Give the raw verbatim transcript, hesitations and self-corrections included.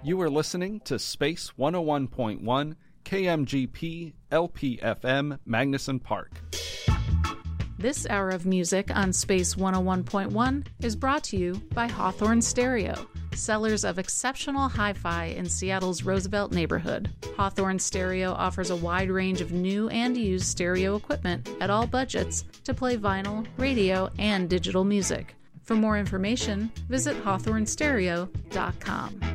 You are listening to Space one oh one point one, K M G P, L P F M, Magnuson Park. This hour of music on Space one oh one point one is brought to you by Hawthorne Stereo, sellers of exceptional hi-fi in Seattle's Roosevelt neighborhood. Hawthorne Stereo offers a wide range of new and used stereo equipment at all budgets to play vinyl, radio, and digital music. For more information, visit hawthorne stereo dot com.